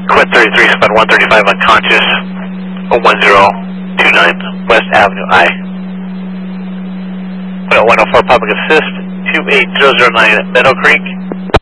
Quint 33, spot 135 unconscious, 1029 West Avenue I. Quint 104 public assist, 28009 Meadow Creek.